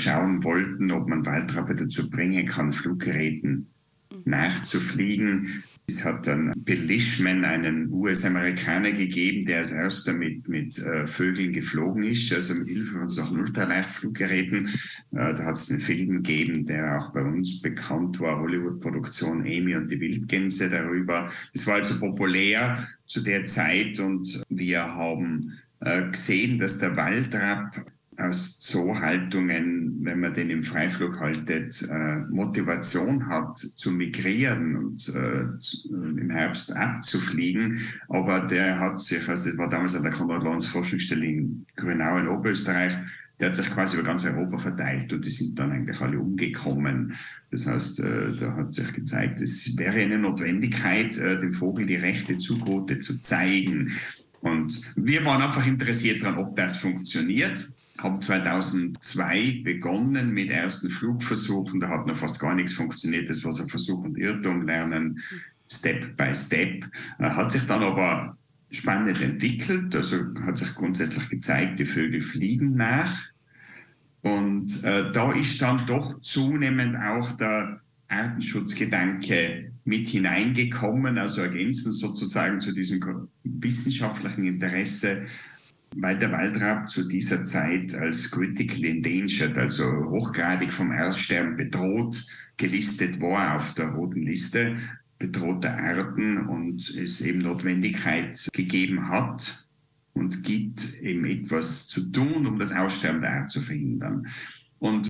schauen wollten, ob man Waldrappe dazu bringen kann, Fluggeräten nachzufliegen. Es hat dann Bill Lishman, einen US-Amerikaner, gegeben, der als erster mit Vögeln geflogen ist, also mit Hilfe von solchen Ultraleichtfluggeräten. Da hat es einen Film gegeben, der auch bei uns bekannt war, Hollywood-Produktion Amy und die Wildgänse darüber. Das war also populär zu der Zeit und wir haben gesehen, dass der Waldrapp aus Zoohaltungen, wenn man den im Freiflug haltet, Motivation hat zu migrieren und im Herbst abzufliegen. Aber der hat sich, also das war damals an der Konrad-Lorenz-Forschungsstelle in Grünau in Oberösterreich, der hat sich quasi über ganz Europa verteilt und die sind dann eigentlich alle umgekommen. Das heißt, da hat sich gezeigt, es wäre eine Notwendigkeit, dem Vogel die rechte Zugroute zu zeigen. Und wir waren einfach interessiert daran, ob das funktioniert. Haben 2002 begonnen mit ersten Flugversuchen. Da hat noch fast gar nichts funktioniert. Das war so Versuch und Irrtum, lernen Step by Step. Hat sich dann aber spannend entwickelt. Also hat sich grundsätzlich gezeigt, die Vögel fliegen nach. Und da ist dann doch zunehmend auch der Artenschutzgedanke mit hineingekommen, also ergänzend sozusagen zu diesem wissenschaftlichen Interesse, weil der Waldrapp zu dieser Zeit als critically endangered, also hochgradig vom Aussterben bedroht, gelistet war auf der roten Liste bedrohter Arten und es eben Notwendigkeit gegeben hat und gibt, eben etwas zu tun, um das Aussterben der Art zu verhindern. Und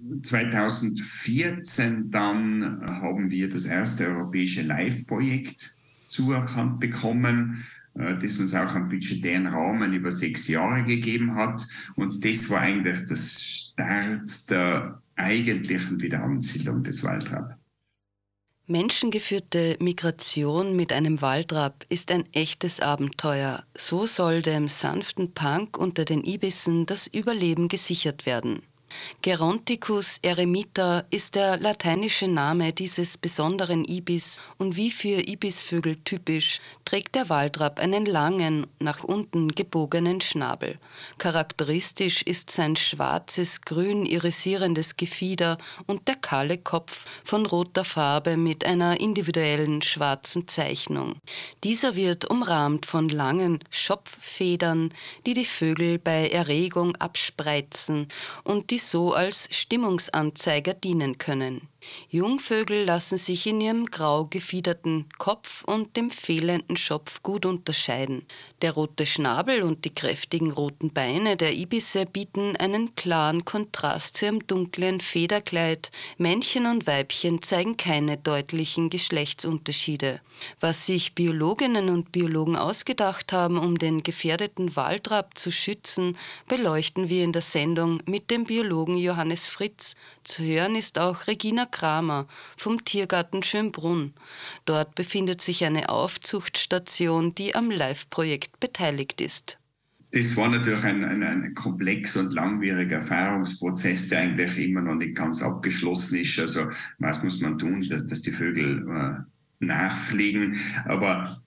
2014 dann haben wir das erste europäische LIFE-Projekt zuerkannt bekommen, das uns auch einen budgetären Rahmen über 6 Jahre gegeben hat. Und das war eigentlich das Start der eigentlichen Wiederansiedlung des Waldrapp. Menschengeführte Migration mit einem Waldrapp ist ein echtes Abenteuer. So soll dem sanften Punk unter den Ibissen das Überleben gesichert werden. Geronticus eremita ist der lateinische Name dieses besonderen Ibis und wie für Ibisvögel typisch, trägt der Waldrapp einen langen, nach unten gebogenen Schnabel. Charakteristisch ist sein schwarzes, grün irisierendes Gefieder und der kahle Kopf von roter Farbe mit einer individuellen schwarzen Zeichnung. Dieser wird umrahmt von langen Schopffedern, die die Vögel bei Erregung abspreizen und die so als Stimmungsanzeiger dienen können. Jungvögel lassen sich in ihrem grau gefiederten Kopf und dem fehlenden Schopf gut unterscheiden. Der rote Schnabel und die kräftigen roten Beine der Ibisse bieten einen klaren Kontrast zu ihrem dunklen Federkleid. Männchen und Weibchen zeigen keine deutlichen Geschlechtsunterschiede. Was sich Biologinnen und Biologen ausgedacht haben, um den gefährdeten Waldrapp zu schützen, beleuchten wir in der Sendung mit dem Biologen Johannes Fritz. Zu hören ist auch Regina Kramer vom Tiergarten Schönbrunn. Dort befindet sich eine Aufzuchtstation, die am LIFE-Projekt beteiligt ist. Das war natürlich ein komplex und langwieriger Erfahrungsprozess, der eigentlich immer noch nicht ganz abgeschlossen ist. Also was muss man tun, dass die Vögel nachfliegen. Aber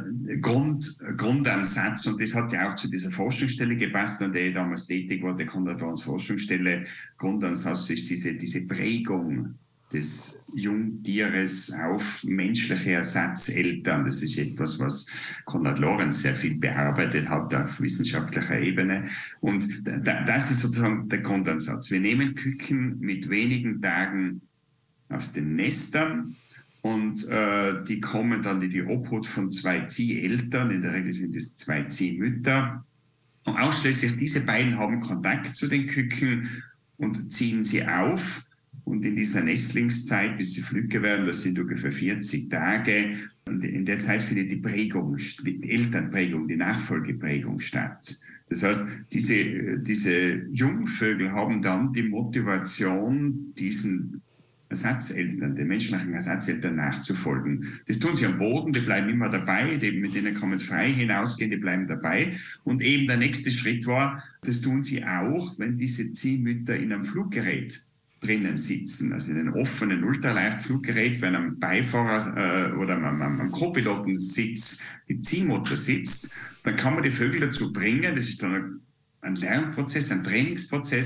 Grundansatz, und das hat ja auch zu dieser Forschungsstelle gepasst, an der ich damals tätig war, der Konrad-Lorenz-Forschungsstelle, Grundansatz ist diese Prägung des Jungtieres auf menschliche Ersatzeltern. Das ist etwas, was Konrad Lorenz sehr viel bearbeitet hat auf wissenschaftlicher Ebene. Und das ist sozusagen der Grundansatz. Wir nehmen Küken mit wenigen Tagen aus den Nestern und die kommen dann in die Obhut von 2 Zieheltern. In der Regel sind es 2 Ziehmütter. Und ausschließlich diese beiden haben Kontakt zu den Küken und ziehen sie auf. Und in dieser Nestlingszeit, bis sie flügge werden, das sind ungefähr 40 Tage, und in der Zeit findet die Prägung, die Elternprägung, die Nachfolgeprägung statt. Das heißt, diese Jungvögel haben dann die Motivation, diesen Ersatzeltern, den menschlichen Ersatzeltern nachzufolgen. Das tun sie am Boden, die bleiben immer dabei, mit denen kann man frei hinausgehen, die bleiben dabei. Und eben der nächste Schritt war, das tun sie auch, wenn diese Ziehmütter in einem Fluggerät drinnen sitzen, also in einem offenen Ultraleichtfluggerät, wenn am Beifahrer oder am Co-Pilotensitz die Ziehmutter sitzt, dann kann man die Vögel dazu bringen, das ist dann ein Lernprozess, ein Trainingsprozess,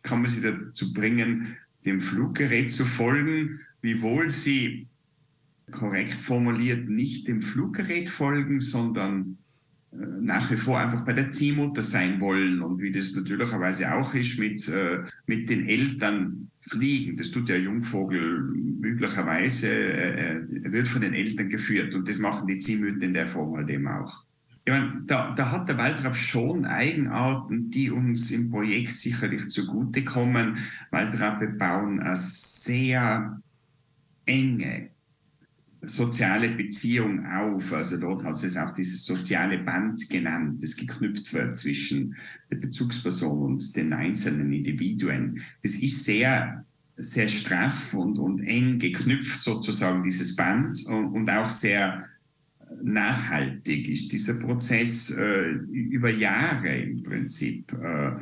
kann man sie dazu bringen, dem Fluggerät zu folgen, wiewohl sie korrekt formuliert nicht dem Fluggerät folgen, sondern nach wie vor einfach bei der Ziehmutter sein wollen und wie das natürlicherweise auch ist mit den Eltern fliegen. Das tut der Jungvogel üblicherweise, wird von den Eltern geführt und das machen die Ziehmütter in der Form halt eben auch. Ich meine, da hat der Waldrapp schon Eigenarten, die uns im Projekt sicherlich zugutekommen. Waldrappe bauen eine sehr enge soziale Beziehung auf. Also dort hat es auch dieses soziale Band genannt, das geknüpft wird zwischen der Bezugsperson und den einzelnen Individuen. Das ist sehr, sehr straff und eng geknüpft sozusagen, dieses Band, und auch sehr nachhaltig ist dieser Prozess über Jahre im Prinzip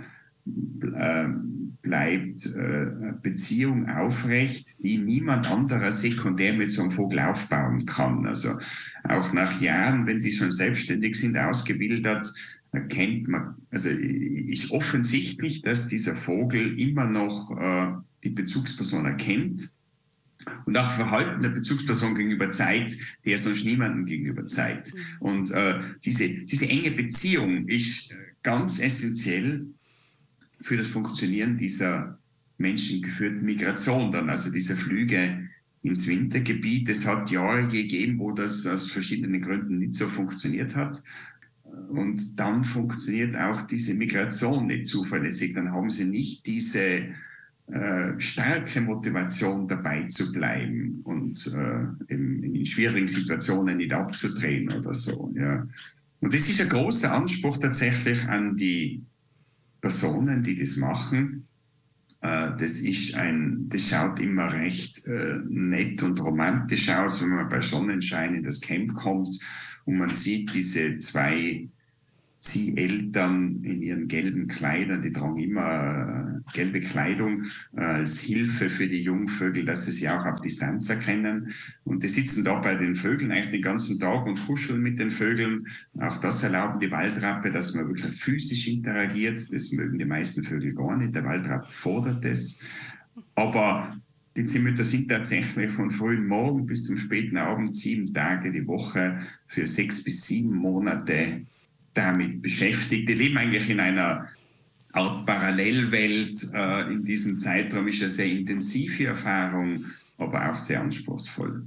bleibt eine Beziehung aufrecht, die niemand anderer sekundär mit so einem Vogel aufbauen kann. Also auch nach Jahren, wenn die schon selbstständig sind, ausgebildet, erkennt man, also ist offensichtlich, dass dieser Vogel immer noch die Bezugsperson erkennt und auch Verhalten der Bezugsperson gegenüber zeigt, der sonst niemandem gegenüber zeigt. Und diese enge Beziehung ist ganz essentiell für das Funktionieren dieser menschengeführten Migration dann, also dieser Flüge ins Wintergebiet. Es hat Jahre gegeben, wo das aus verschiedenen Gründen nicht so funktioniert hat. Und dann funktioniert auch diese Migration nicht zuverlässig. Dann haben sie nicht diese starke Motivation, dabei zu bleiben und in schwierigen Situationen nicht abzudrehen oder so. Ja. Und das ist ein großer Anspruch tatsächlich an die Personen, die das machen. Das schaut immer recht nett und romantisch aus, wenn man bei Sonnenschein in das Camp kommt und man sieht diese zwei Zieheltern in ihren gelben Kleidern, die tragen immer gelbe Kleidung als Hilfe für die Jungvögel, dass sie sie auch auf Distanz erkennen. Und die sitzen da bei den Vögeln eigentlich den ganzen Tag und kuscheln mit den Vögeln. Auch das erlauben die Waldrappe, dass man wirklich physisch interagiert. Das mögen die meisten Vögel gar nicht. Der Waldrapp fordert es. Aber die Ziehmütter sind tatsächlich von frühen Morgen bis zum späten Abend 7 Tage die Woche für 6 bis 7 Monate damit beschäftigt. Die leben eigentlich in einer Art Parallelwelt. In diesem Zeitraum ist eine sehr intensive Erfahrung, aber auch sehr anspruchsvoll.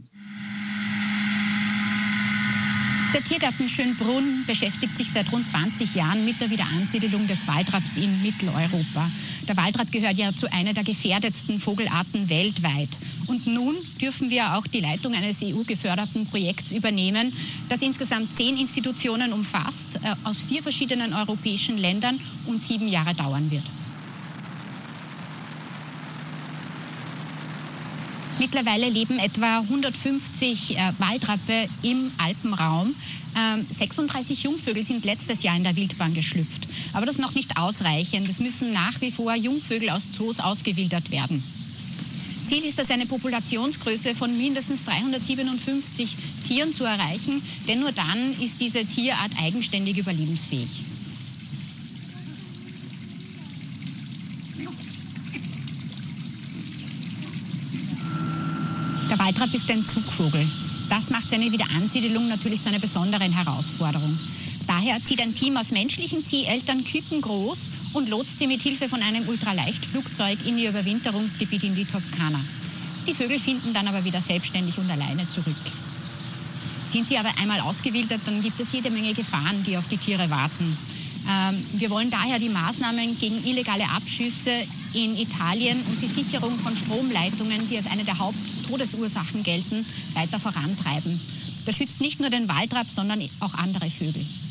Der Tiergarten Schönbrunn beschäftigt sich seit rund 20 Jahren mit der Wiederansiedelung des Waldrapps in Mitteleuropa. Der Waldrapp gehört ja zu einer der gefährdetsten Vogelarten weltweit. Und nun dürfen wir auch die Leitung eines EU-geförderten Projekts übernehmen, das insgesamt 10 Institutionen umfasst, aus 4 verschiedenen europäischen Ländern und 7 Jahre dauern wird. Mittlerweile leben etwa 150 Waldrappe im Alpenraum. 36 Jungvögel sind letztes Jahr in der Wildbahn geschlüpft. Aber das ist noch nicht ausreichend. Es müssen nach wie vor Jungvögel aus Zoos ausgewildert werden. Ziel ist es, eine Populationsgröße von mindestens 357 Tieren zu erreichen, denn nur dann ist diese Tierart eigenständig überlebensfähig. Der Waldrapp ist ein Zugvogel. Das macht seine Wiederansiedelung natürlich zu einer besonderen Herausforderung. Daher zieht ein Team aus menschlichen Zieheltern Küken groß und lotst sie mit Hilfe von einem Ultraleichtflugzeug in ihr Überwinterungsgebiet in die Toskana. Die Vögel finden dann aber wieder selbstständig und alleine zurück. Sind sie aber einmal ausgewildert, dann gibt es jede Menge Gefahren, die auf die Tiere warten. Wir wollen daher die Maßnahmen gegen illegale Abschüsse in Italien und die Sicherung von Stromleitungen, die als eine der Haupttodesursachen gelten, weiter vorantreiben. Das schützt nicht nur den Waldrapp, sondern auch andere Vögel.